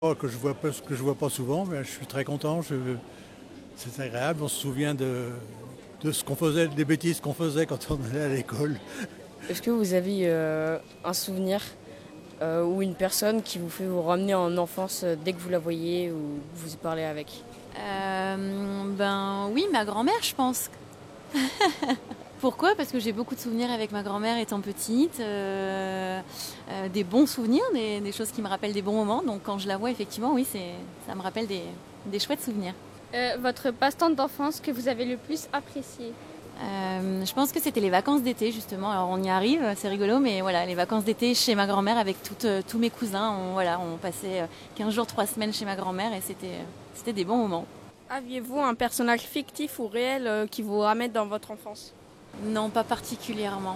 Oh, que je vois pas souvent, mais je suis très content. C'est agréable. On se souvient de ce qu'on faisait, des bêtises qu'on faisait quand on allait à l'école. Est-ce que vous avez un souvenir ou une personne qui vous fait vous ramener en enfance dès que vous la voyez ou vous parlez avec? Ben oui, ma grand-mère, je pense. Pourquoi? Parce que j'ai beaucoup de souvenirs avec ma grand-mère étant petite, des bons souvenirs, des choses qui me rappellent des bons moments. Donc quand je la vois, effectivement, oui, ça me rappelle des chouettes souvenirs. Votre passe-temps d'enfance que vous avez le plus apprécié? Je pense que c'était les vacances d'été, justement. Alors on y arrive, c'est rigolo, mais voilà, les vacances d'été chez ma grand-mère avec tous mes cousins. On passait 15 jours, 3 semaines chez ma grand-mère et c'était des bons moments. Aviez-vous un personnage fictif ou réel qui vous ramène dans votre enfance? Non, pas particulièrement.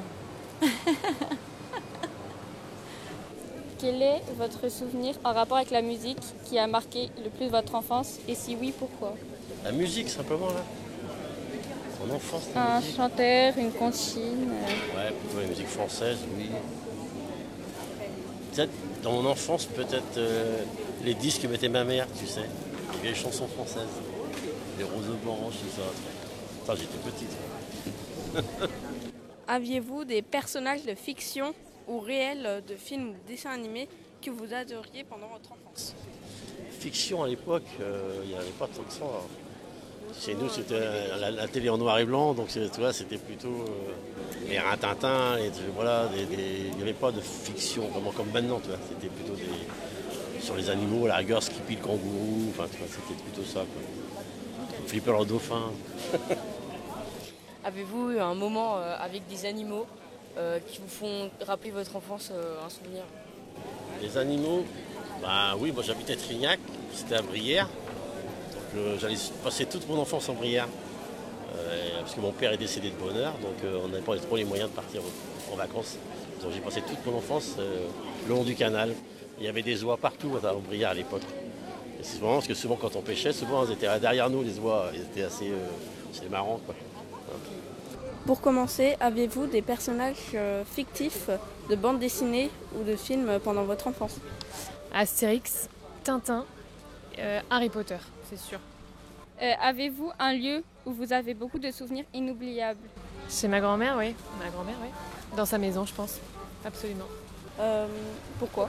Quel est votre souvenir en rapport avec la musique qui a marqué le plus votre enfance? Et si oui, pourquoi? La musique, simplement, là. Mon enfance, la Un musique. chanteur, une comptine? Ouais, plutôt la musique française, oui. Peut-être, dans mon enfance, peut-être les disques que mettait ma mère, tu sais. Les vieilles chansons françaises. Les roses blanches, tout ça. Enfin, j'étais petite. Aviez-vous des personnages de fiction ou réels de films ou dessins animés que vous adoriez pendant votre enfance? Fiction, à l'époque, il n'y avait pas tant que ça. Chez nous, c'était la télé en noir et blanc, donc tu vois, c'était plutôt les Rintintin, voilà, il n'y avait pas de fiction vraiment comme maintenant, tu vois. C'était plutôt sur les animaux, la rigueur, Skippy le kangourou, enfin, tu vois, c'était plutôt ça, quoi. Flipper le dauphin. Avez-vous eu un moment avec des animaux qui vous font rappeler votre enfance, un souvenir? Les animaux, bah oui, moi j'habitais Trignac, c'était à Brière, donc j'allais passer toute mon enfance en Brière, parce que mon père est décédé de bonne heure, donc on n'avait pas trop les moyens de partir en vacances. Donc j'ai passé toute mon enfance le long du canal. Il y avait des oies partout en Brière à l'époque. Et c'est vraiment parce que souvent quand on pêchait, souvent elles étaient derrière nous, les oies, elles étaient assez marrant, quoi. Pour commencer, aviez-vous des personnages fictifs de bandes dessinées ou de films pendant votre enfance? Astérix, Tintin, Harry Potter, c'est sûr. Avez-vous un lieu où vous avez beaucoup de souvenirs inoubliables? Chez ma grand-mère, oui. Ma grand-mère, oui. Dans sa maison, je pense. Absolument. Pourquoi?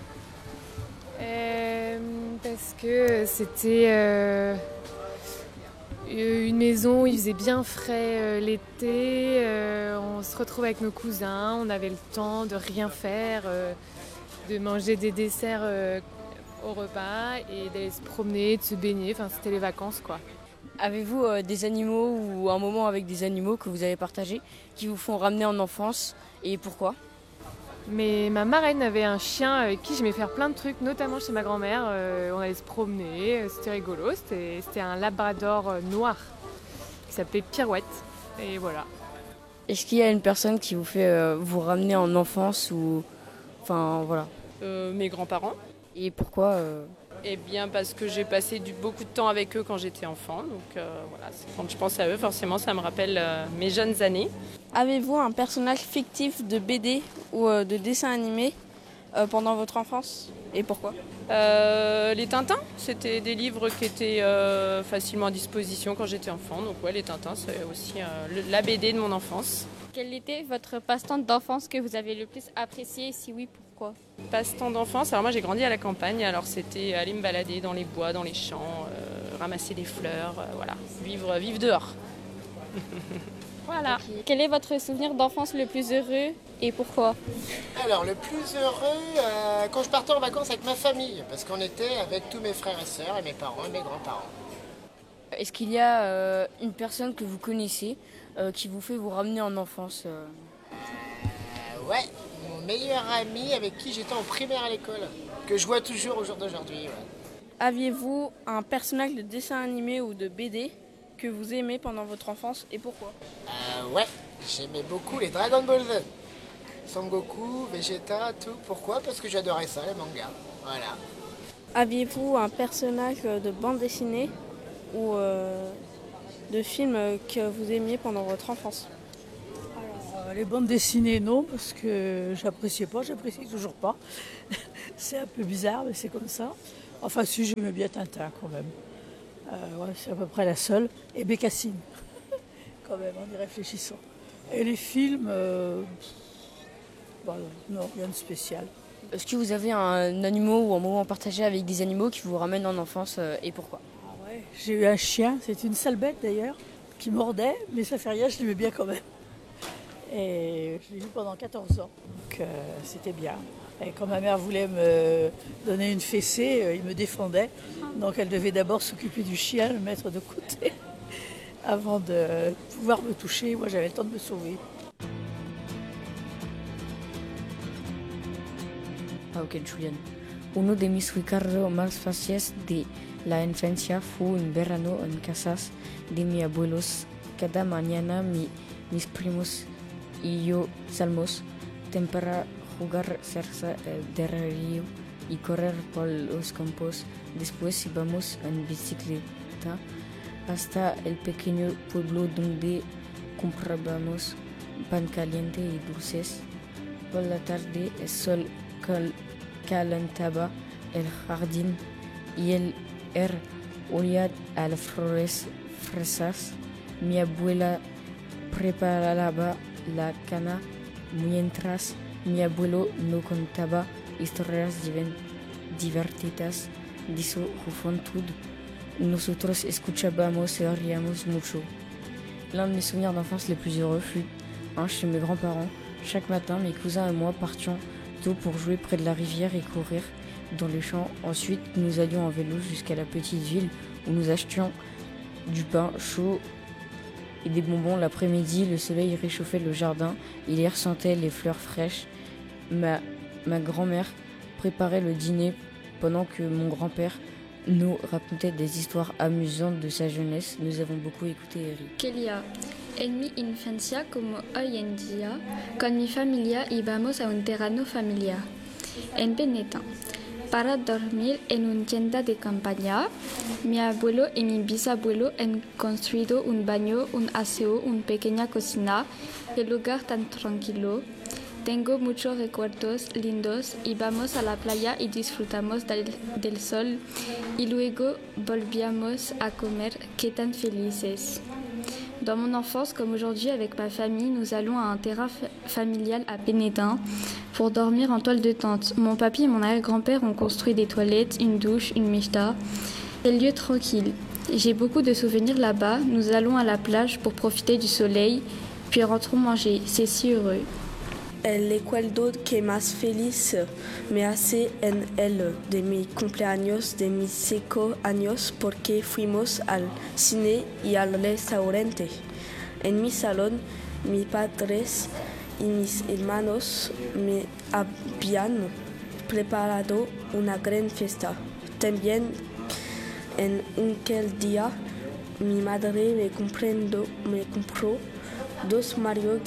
Parce que c'était une maison où il faisait bien frais l'été. On se retrouvait avec nos cousins. On avait le temps de rien faire, de manger des desserts au repas et d'aller se promener, de se baigner. Enfin, c'était les vacances, quoi. Avez-vous des animaux ou un moment avec des animaux que vous avez partagé qui vous font ramener en enfance et pourquoi? Mais ma marraine avait un chien avec qui j'aimais faire plein de trucs, notamment chez ma grand-mère. On allait se promener, c'était rigolo. C'était un labrador noir qui s'appelait Pirouette. Et voilà. Est-ce qu'il y a une personne qui vous fait vous ramener en enfance ou... Enfin, voilà. Mes grands-parents. Et pourquoi Eh bien parce que j'ai passé beaucoup de temps avec eux quand j'étais enfant. Donc voilà, quand je pense à eux, forcément ça me rappelle mes jeunes années. Avez-vous un personnage fictif de BD ou de dessin animé pendant votre enfance et pourquoi? Les Tintins, c'était des livres qui étaient facilement à disposition quand j'étais enfant. Donc ouais, les Tintins, c'est aussi la BD de mon enfance. Quel était votre passe-temps d'enfance que vous avez le plus apprécié et si oui, pourquoi? Passe-temps d'enfance, alors moi j'ai grandi à la campagne, alors c'était aller me balader dans les bois, dans les champs, ramasser des fleurs, voilà, vivre dehors. Voilà. Okay. Quel est votre souvenir d'enfance le plus heureux et pourquoi? Alors, le plus heureux, quand je partais en vacances avec ma famille, parce qu'on était avec tous mes frères et sœurs, et mes parents et mes grands-parents. est-ce qu'il y a une personne que vous connaissez qui vous fait vous ramener en enfance Ouais, mon meilleur ami avec qui j'étais en primaire à l'école, que je vois toujours au jour d'aujourd'hui. Ouais. Aviez-vous un personnage de dessin animé ou de BD que vous aimez pendant votre enfance et pourquoi? Ouais, j'aimais beaucoup les Dragon Ball Z. Son Goku, Vegeta, tout. Pourquoi? Parce que j'adorais ça, les mangas. Voilà. Aviez-vous un personnage de bande dessinée ou de film que vous aimiez pendant votre enfance? Les bandes dessinées, non, parce que j'apprécie toujours pas. C'est un peu bizarre, mais c'est comme ça. Enfin, si, j'aimais bien Tintin quand même. Ouais, c'est à peu près la seule. Et Bécassine, quand même, en y réfléchissant. Et les films, non, rien de spécial. Est-ce que vous avez un animal ou un moment partagé avec des animaux qui vous ramènent en enfance et pourquoi? Ah ouais, j'ai eu un chien, c'est une sale bête d'ailleurs, qui mordait, mais ça fait rien, je l'aimais bien quand même. Et je l'ai eu pendant 14 ans, donc c'était bien. Et quand ma mère voulait me donner une fessée, il me défendait. Donc elle devait d'abord s'occuper du chien, le mettre de côté, avant de pouvoir me toucher. Moi j'avais le temps de me sauver. Ah, ok, Julian. Uno de mis recuerdos más fáciles de la infancia fue un verano en casas de mis abuelos. Cada mañana mis primos y yo salimos temprano jugar cerca del río y correr por los campos. Después íbamos en bicicleta hasta el pequeño pueblo donde comprábamos pan caliente y dulces. Por la tarde el sol calentaba el jardín y el aire olía a las flores frescas. Mi abuela preparaba la cena mientras mi abuelo nos contaba historias divertidas de su juventud. Nosotros escuchábamos y reíamos mucho. L'un de mes souvenirs d'enfance les plus heureux fut chez mes grands-parents. Chaque matin, mes cousins et moi partions tôt pour jouer près de la rivière et courir dans les champs. Ensuite, nous allions en vélo jusqu'à la petite ville où nous achetions du pain chaud et des bonbons. L'après-midi, le soleil réchauffait le jardin et l'air sentait les fleurs fraîches. Ma grand-mère préparait le dîner pendant que mon grand-père nous racontait des histoires amusantes de sa jeunesse. Nous avons beaucoup écouté Eric. Quería. En mi infancia, como hoy en día, con mi familia íbamos a un terreno familiar en Benetton para dormir en una tienda de campaña. Mi abuelo y mi bisabuelo han construido un baño, un aseo, una pequeña cocina, el lugar tan tranquilo. Tengo muchos recuerdos lindos. Íbamos a la playa y disfrutamos del sol y luego volvíamos a comer. Qué tan felices. Dans mon enfance, comme aujourd'hui avec ma famille, nous allons à un terrain familial à Benetton pour dormir en toile de tente. Mon papy et mon arrière-grand-père ont construit des toilettes, une douche, une mechta. Quel lieu tranquille. J'ai beaucoup de souvenirs là-bas. Nous allons à la plage pour profiter du soleil, puis rentrons manger. C'est si heureux. El recuerdo que más feliz me hace en el de mi cumpleaños de mis 5 años porque fuimos al cine y al restaurante. En mi salón, mis padres y mis hermanos me habían preparado una gran fiesta. También en aquel día mi madre me compró 2 Mario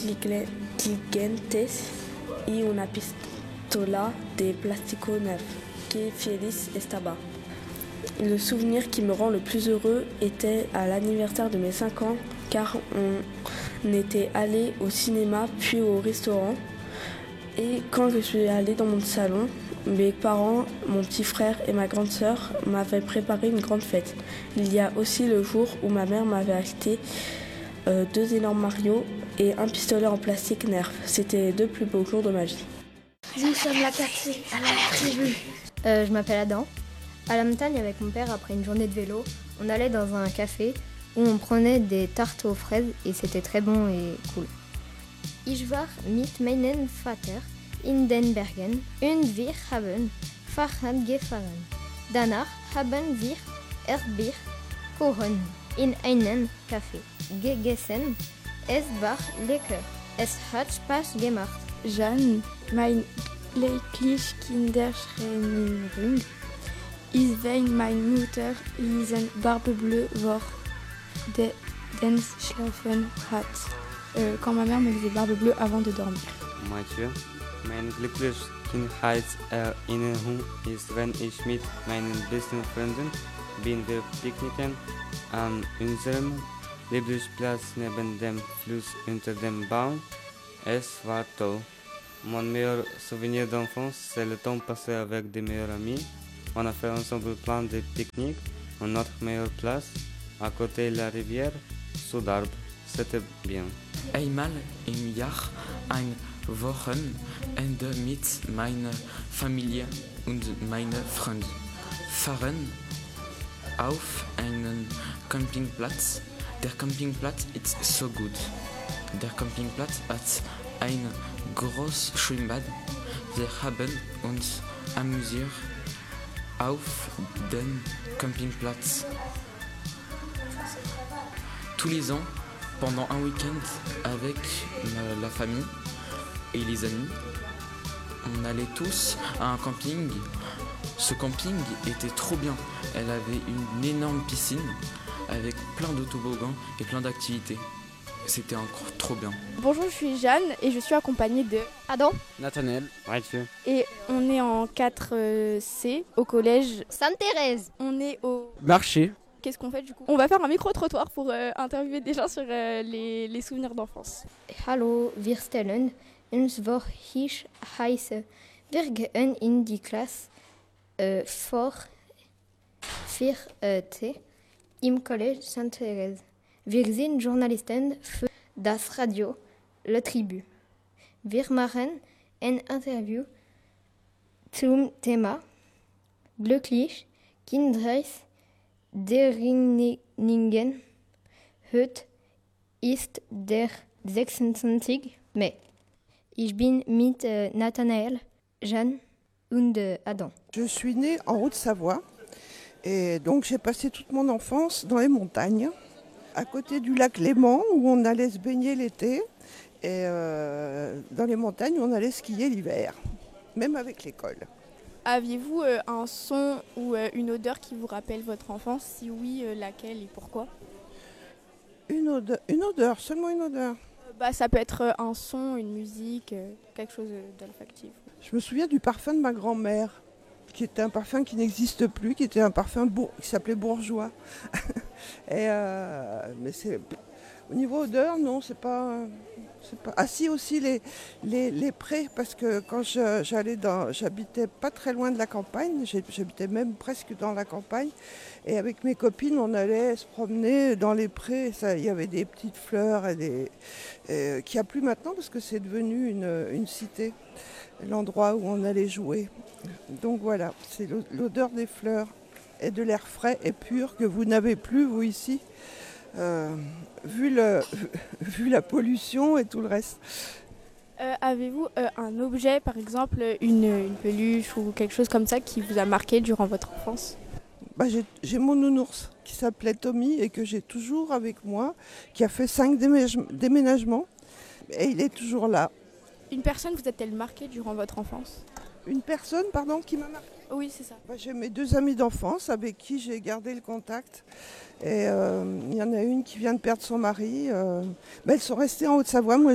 gigantes y una pistola de plástico neuf. Qué feliz estaba. Le souvenir qui me rend le plus heureux était à l'anniversaire de mes 5 ans, car on était allé au cinéma puis au restaurant. Et quand je suis allée dans mon salon, mes parents, mon petit frère et ma grande sœur m'avaient préparé une grande fête. Il y a aussi le jour où ma mère m'avait acheté 2 énormes Mario et un pistolet en plastique Nerf. C'était les 2 plus beaux jours de ma vie. Nous sommes la quartier à la tribu. Je m'appelle Adam. À la montagne avec mon père, après une journée de vélo, on allait dans un café où on prenait des tartes aux fraises et c'était très bon et cool. Ich war mit meinem Vater in den Bergen und wir haben Fahrrad gefahren. Danach haben wir Erdbeerkuchen in einem Café gegessen. Es war lecker. Es hat Spaß gemacht. Jeanne, mein glücklich Kinderschreinin. Ich wenn meine Mutter diesen Barbe-Bleue war, den schlafen hat. Quand ma mère me disait Barbe Bleue avant de dormir. Mathieu, meine glückliche Kindheitserinnerung ist, wenn ich mit meinen besten Freunden bin wir picknicken an unserem Lieblingsplatz neben dem Fluss unter dem Baum. Es war toll. Mon meilleur souvenir d'enfance, c'est le temps passé avec des meilleurs amis. On a fait ensemble plein de pique-niques. Notre meilleure place, à côté de la rivière, sous d'arbres. C'était bien. Einmal im Jahr ein Wochenende mit meiner Familie und meinen Freunden fahren auf einen Campingplatz. Der Campingplatz ist so gut. Der Campingplatz hat ein großes Schwimmbad. Wir haben uns amüsiert auf dem Campingplatz. Tous les ans, pendant un week-end avec la famille et les amis, on allait tous à un camping. Ce camping était trop bien. Elle avait une énorme piscine avec plein de toboggans et plein d'activités. C'était encore trop bien. Bonjour, je suis Jeanne et je suis accompagnée de Adam, Nathanaël, et on est en 4C au collège Sainte-Thérèse. On est au marché. Qu'est-ce qu'on fait du coup? On va faire un micro-trottoir pour interviewer des gens sur les souvenirs d'enfance. Hallo, wir stellen uns vor, ich heiße. Wir gehen in die Klasse vor 4T im Collège Sainte-Thérèse. Wir sind Journalisten für das Radio Le Tribut. Wir machen ein Interview zum Thema glücklich Kindheit Deriningen. Heute ist der 26. Mai. Ich bin mit Nathanaël, Jeanne und Adam. Je suis née en Haute-Savoie et donc j'ai passé toute mon enfance dans les montagnes, à côté du lac Léman où on allait se baigner l'été et dans les montagnes où on allait skier l'hiver, même avec l'école. Aviez-vous un son ou une odeur qui vous rappelle votre enfance? Si oui, laquelle et pourquoi? Une odeur, seulement une odeur. Ça peut être un son, une musique, quelque chose d'olfactif. Je me souviens du parfum de ma grand-mère, qui était un parfum qui n'existe plus, qui était un parfum qui s'appelait Bourgeois. Mais c'est au niveau odeur, non, c'est pas. Ah si, aussi les prés, parce que quand j'habitais pas très loin de la campagne, j'habitais même presque dans la campagne, et avec mes copines on allait se promener dans les prés. Il y avait des petites fleurs qu'il n'y a plus maintenant parce que c'est devenu une cité, l'endroit où on allait jouer. Donc voilà, c'est l'odeur des fleurs et de l'air frais et pur que vous n'avez plus vous ici. Vu la pollution et tout le reste. Avez-vous un objet, par exemple une peluche ou quelque chose comme ça qui vous a marqué durant votre enfance? J'ai mon nounours qui s'appelait Tommy et que j'ai toujours avec moi, qui a fait 5 déménagements et il est toujours là. Une personne vous a-t-elle marqué durant votre enfance? Une personne, pardon, qui m'a marqué? Oui, c'est ça. J'ai mes 2 amies d'enfance avec qui j'ai gardé le contact. Et il y en a une qui vient de perdre son mari. Elles sont restées en Haute-Savoie. Moi,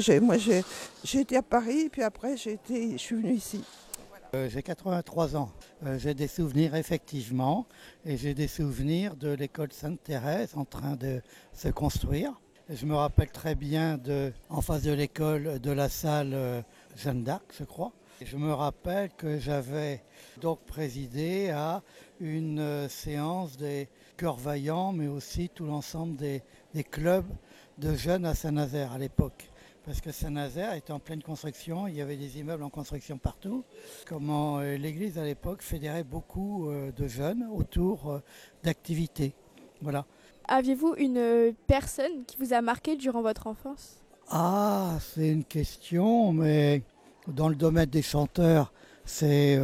j'ai été à Paris, puis après, je suis venue ici. J'ai 83 ans. J'ai des souvenirs, effectivement. Et j'ai des souvenirs de l'école Sainte-Thérèse en train de se construire. Et je me rappelle très bien en face de l'école, de la salle Jeanne d'Arc, je crois. Et je me rappelle que j'avais donc présidé à une séance des Cœurs Vaillants, mais aussi tout l'ensemble des clubs de jeunes à Saint-Nazaire à l'époque. Parce que Saint-Nazaire était en pleine construction, il y avait des immeubles en construction partout. Comment l'église à l'époque fédérait beaucoup de jeunes autour d'activités. Voilà. Aviez-vous une personne qui vous a marqué durant votre enfance? Ah, c'est une question, mais dans le domaine des chanteurs, c'est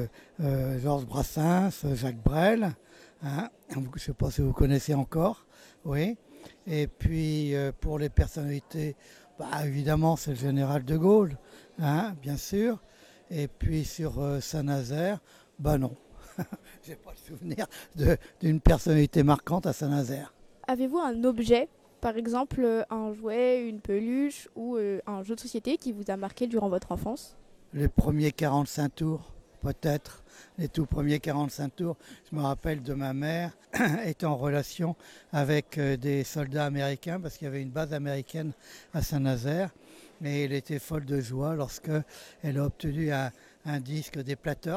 Georges Brassens, Jacques Brel. Hein, je ne sais pas si vous connaissez encore. Oui. Et puis pour les personnalités, évidemment, c'est le général de Gaulle, hein, bien sûr. Et puis sur Saint-Nazaire, non. Je n'ai pas le souvenir d'une personnalité marquante à Saint-Nazaire. Avez-vous un objet, par exemple un jouet, une peluche ou un jeu de société qui vous a marqué durant votre enfance? Les premiers 45 tours, peut-être. Les tout premiers 45 tours. Je me rappelle de ma mère étant en relation avec des soldats américains parce qu'il y avait une base américaine à Saint-Nazaire. Et elle était folle de joie lorsqu'elle a obtenu un disque des Platters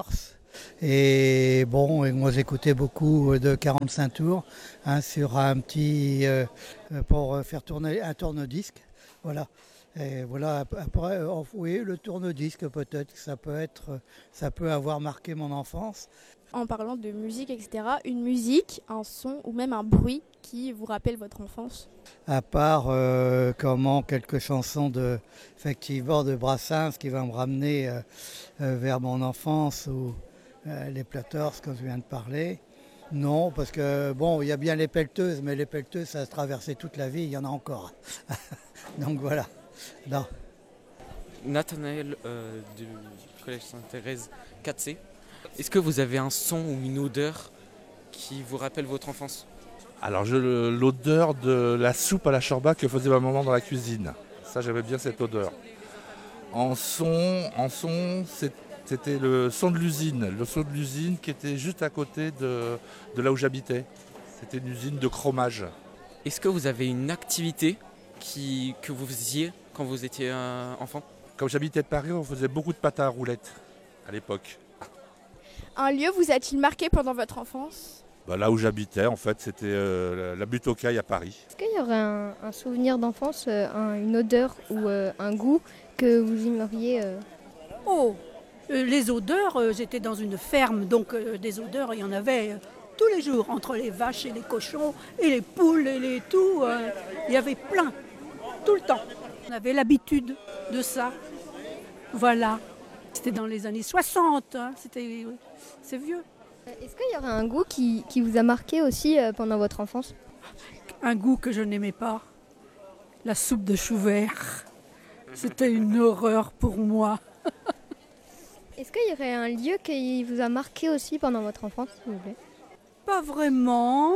Et bon, et moi j'écoutais beaucoup de 45 tours sur un petit pour faire tourner un tourne-disque. Voilà. Et voilà, après, oui, le tourne-disque peut-être, ça peut avoir marqué mon enfance. En parlant de musique, etc., une musique, un son ou même un bruit qui vous rappelle votre enfance? À part quelques chansons effectivement de Brassens qui va me ramener vers mon enfance ou les Plators comme je viens de parler. Non, parce que bon, il y a bien les pelleteuses, mais les pelleteuses, ça a traversé toute la vie, il y en a encore. Donc voilà. Non. Nathanaël du Collège Sainte-Thérèse 4C. Est-ce que vous avez un son ou une odeur qui vous rappelle votre enfance? Alors l'odeur de la soupe à la chorba que faisait ma maman dans la cuisine. Ça, j'aimais bien cette odeur. En son, c'était le son de l'usine. Le son de l'usine qui était juste à côté de là où j'habitais. C'était une usine de chromage. Est-ce que vous avez une activité que vous faisiez quand vous étiez enfant? Quand j'habitais Paris, on faisait beaucoup de pâtes à roulettes à l'époque. Un lieu vous a-t-il marqué pendant votre enfance? Là où j'habitais, en fait, c'était la butte aux Cailles à Paris. Est-ce qu'il y aurait un souvenir d'enfance, une odeur ou un goût que vous aimeriez Les odeurs, j'étais dans une ferme, donc des odeurs, il y en avait tous les jours, entre les vaches et les cochons, et les poules, et les tout. Il y avait plein, tout le temps. On avait l'habitude de ça. Voilà. C'était dans les années 60, c'est vieux. Est-ce qu'il y aurait un goût qui vous a marqué aussi pendant votre enfance? Un goût que je n'aimais pas, la soupe de chou vert. C'était une horreur pour moi. Est-ce qu'il y aurait un lieu qui vous a marqué aussi pendant votre enfance, s'il vous plaît? Pas vraiment.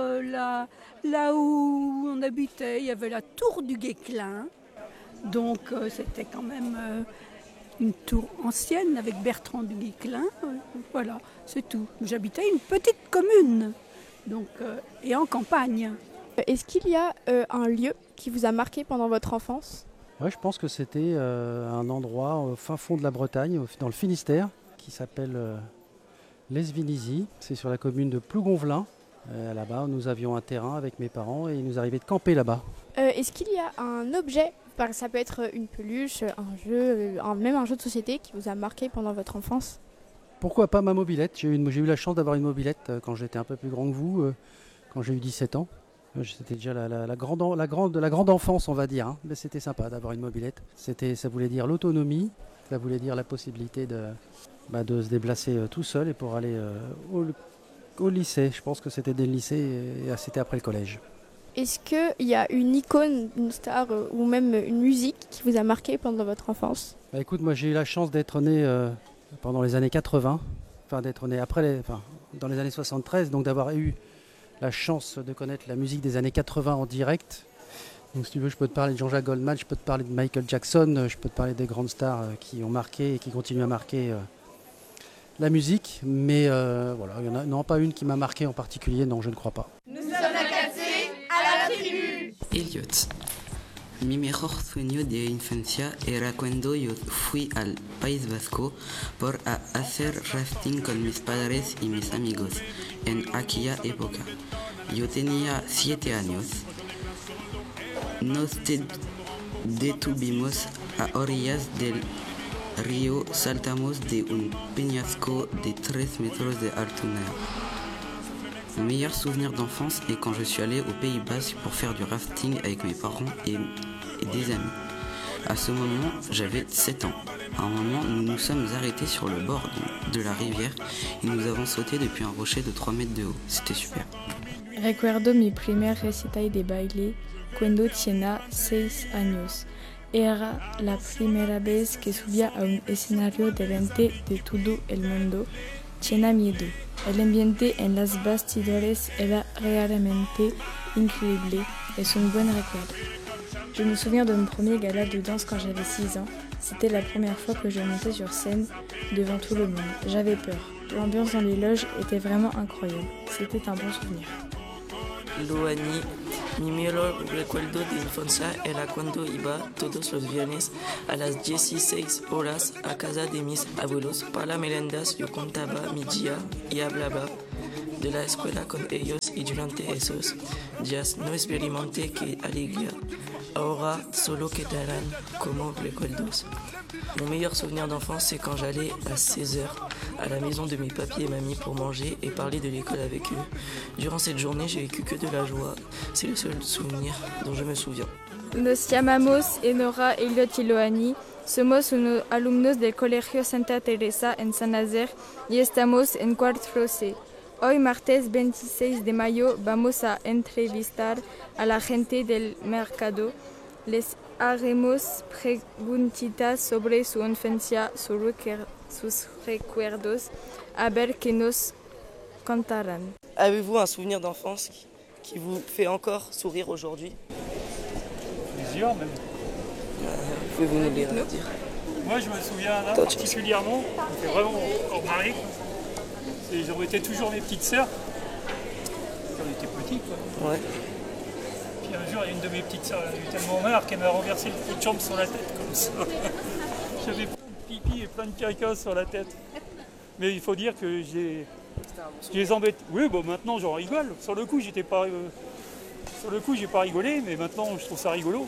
Là où on habitait, il y avait la tour du Guesclin. Donc c'était quand même une tour ancienne avec Bertrand du Guesclin. Voilà, c'est tout. J'habitais une petite commune donc, et en campagne. Est-ce qu'il y a un lieu qui vous a marqué pendant votre enfance? Ouais, je pense que c'était un endroit au fin fond de la Bretagne, dans le Finistère, qui s'appelle l'Esvinizy. C'est sur la commune de Plougonvelin. Là-bas, nous avions un terrain avec mes parents et il nous arrivait de camper là-bas. Est-ce qu'il y a un objet, ça peut être une peluche, un jeu, même un jeu de société qui vous a marqué pendant votre enfance? Pourquoi pas ma mobilette? J'ai eu la chance d'avoir une mobilette quand j'étais un peu plus grand que vous, quand j'ai eu 17 ans. C'était déjà la grande enfance, on va dire. Hein. Mais c'était sympa d'avoir une mobilette. Ça voulait dire l'autonomie, ça voulait dire la possibilité de se déplacer tout seul et pour aller au lycée. Je pense que c'était dès le lycée et c'était après le collège. Est-ce qu'il y a une icône, une star ou même une musique qui vous a marqué pendant votre enfance? Écoute, moi j'ai eu la chance d'être né pendant les années 80, d'être né dans les années 73, donc d'avoir eu la chance de connaître la musique des années 80 en direct. Donc si tu veux, je peux te parler de Jean-Jacques Goldman, je peux te parler de Michael Jackson, je peux te parler des grandes stars qui ont marqué et qui continuent à marquer la musique. Mais voilà, il y en a non, pas une qui m'a marqué en particulier, non, je ne crois pas. Nous sommes la 4C à la tribu. Elliot. Mi mejor sueño de infancia era cuando yo fui al País Vasco por hacer rafting con mis padres y mis amigos en aquella época. Yo tenía 7 años. Nos detuvimos a orillas del río, saltamos de un peñasco de 3 metros de altura. Mon meilleur souvenir d'enfance est quand je suis allé au Pays Basque pour faire du rafting avec mes parents et des amis. À ce moment, j'avais 7 ans. À un moment, nous nous sommes arrêtés sur le bord de la rivière et nous avons sauté depuis un rocher de 3 mètres de haut. C'était super. Recuerdo mi primer recital de baile cuando tenía 6 años. Era la primera vez que subía a un escenario delante de todo el mundo. Tenía miedo. El ambiente en las bastidores era realmente increíble. Es un buen recuerdo. Je me souviens de mon premier gala de danse quand j'avais 6 ans. C'était la première fois que je montais sur scène devant tout le monde. J'avais peur. L'ambiance dans les loges était vraiment incroyable. C'était un bon souvenir. Loani Mi mejor recuerdo de infancia era cuando iba todos los viernes a las 16 horas a casa de mis abuelos. Para merendas yo contaba mi día y hablaba de la escuela con ellos y durante esos días no experimenté qué alegría. Ahora solo quedarán como recuerdos. Mon meilleur souvenir d'enfance, c'est quand j'allais à 16h à la maison de mes papi et mamie pour manger et parler de l'école avec eux. Durant cette journée, j'ai vécu que de la joie. C'est le seul souvenir dont je me souviens. Nos llamamos Enora Elliot y Loani. Somos unos alumnos del Colegio Santa Teresa en San Nazaire y estamos en cuarto C. Hoy, martes 26 de mayo, vamos a entrevistar a la gente del mercado. Les haremos preguntitas sobre su infancia, sus recuerdos, a ver qué nos contarán. Avez-vous un souvenir d'enfance qui vous fait encore sourire aujourd'hui? Plusieurs même. Pouvez-vous nous les dire? Moi je me souviens d'un particulièrement, qui me fait vraiment encore marrer. Ils embêtaient toujours mes petites sœurs, quand on était petits quoi. Ouais. Puis un jour, il y a une de mes petites sœurs, elle a eu tellement marre qu'elle m'a renversé le pot de chambre sur la tête comme ça. J'avais plein de pipi et plein de caca sur la tête. Mais il faut dire que je les embête. Oui, bon maintenant j'en rigole. Sur le coup, j'ai pas rigolé, mais maintenant je trouve ça rigolo.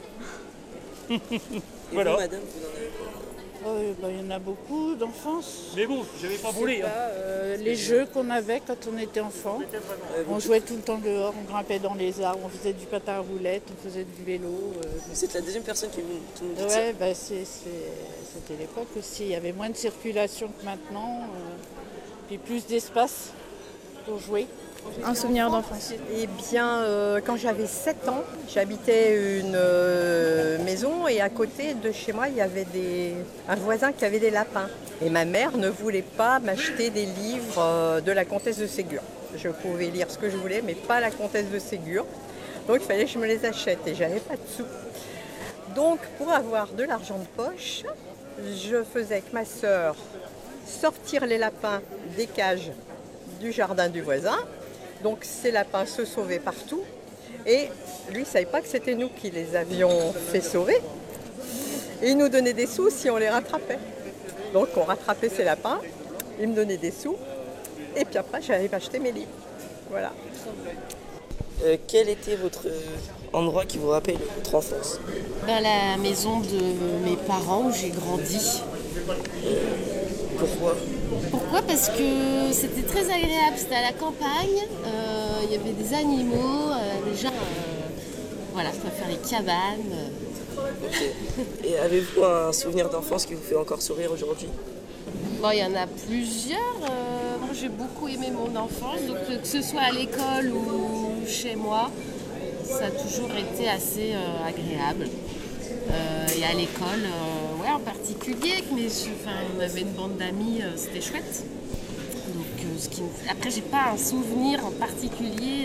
Voilà. Et vous, madame, vous en avez quoi? Il y en a beaucoup d'enfance. Mais bon, j'avais pas volé. Les jeux qu'on avait quand on était enfant. On jouait tout le temps dehors, on grimpait dans les arbres, on faisait du patin à roulettes, on faisait du vélo. Vous êtes la deuxième personne qui nous dit ouais, ça. C'était l'époque aussi. Il y avait moins de circulation que maintenant, puis plus d'espace pour jouer. Un souvenir d'enfance. Eh bien, quand j'avais 7 ans, j'habitais une maison et à côté de chez moi, il y avait un voisin qui avait des lapins. Et ma mère ne voulait pas m'acheter des livres de la comtesse de Ségur. Je pouvais lire ce que je voulais, mais pas la comtesse de Ségur. Donc il fallait que je me les achète et j'avais pas de sous. Donc pour avoir de l'argent de poche, je faisais avec ma sœur sortir les lapins des cages du jardin du voisin. Donc ces lapins se sauvaient partout et lui ne savait pas que c'était nous qui les avions fait sauver. Et il nous donnait des sous si on les rattrapait. Donc on rattrapait ces lapins, il me donnait des sous et puis après j'allais m'acheter mes livres. Voilà. Quel était votre endroit qui vous rappelle votre enfance? La maison de mes parents où j'ai grandi. Pourquoi? Pourquoi? Parce que c'était très agréable, c'était à la campagne, il y avait des animaux, déjà, voilà, je peux faire les cabanes. Okay. Et avez-vous un souvenir d'enfance qui vous fait encore sourire aujourd'hui? Bon, il y en a plusieurs. Moi, j'ai beaucoup aimé mon enfance, donc que ce soit à l'école ou chez moi, ça a toujours été assez agréable. Et à l'école, en particulier, mais on avait une bande d'amis, c'était chouette. Donc, après, j'ai pas un souvenir en particulier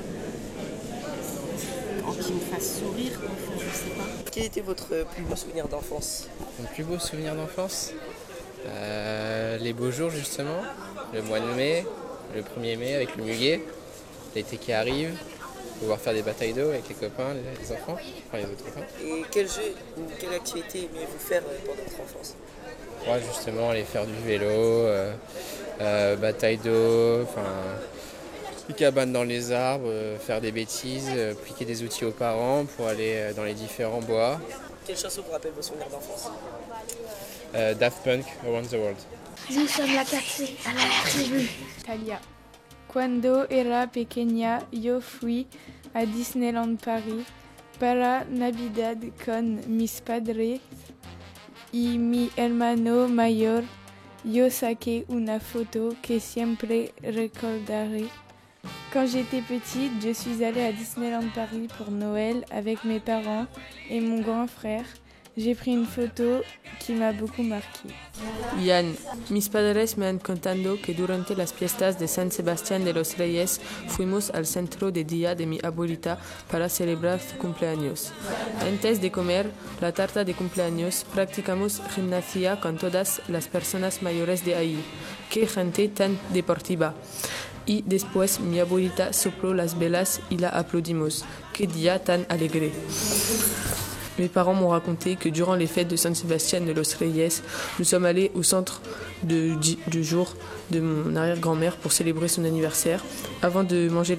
qui me fasse sourire, je sais pas. Quel était votre plus beau souvenir d'enfance? Mon plus beau souvenir d'enfance, les beaux jours justement, le mois de mai, le 1er mai avec le muguet, l'été qui arrive. Pouvoir faire des batailles d'eau avec les copains, les enfants, enfin les autres copains. Et quel jeu ou quelle activité aimez-vous faire pendant votre enfance? Ouais, justement, aller faire du vélo, bataille d'eau, des cabanes dans les arbres, faire des bêtises, appliquer des outils aux parents pour aller dans les différents bois. Quelle chanson vous rappelle vos souvenirs d'enfance? Daft Punk, Around the World. Nous sommes la cassée à la tribu. Talia. Cuando era pequeña, yo fui a Disneyland Paris para Navidad con mis padres y mi hermano mayor. Yo saqué una foto que siempre recordaré. Quand j'étais petite, je suis allée à Disneyland Paris pour Noël avec mes parents et mon grand frère. J'ai pris une photo qui m'a beaucoup marqué. Yann, mis padres me han contado que durante las fiestas de San Sebastián de los Reyes fuimos al centro de día de mi abuelita para celebrar su cumpleaños. Antes de comer la tarta de cumpleaños, practicamos gimnasia con todas las personas mayores de ahí. ¡Qué gente tan deportiva! Y después mi abuelita sopló las velas y la aplaudimos. Qué día tan alegre. Mes parents m'ont raconté que durant les fêtes de San Sebastián de los Reyes, nous sommes allés au centre de jour de mon arrière-grand-mère pour célébrer son anniversaire. Avant de manger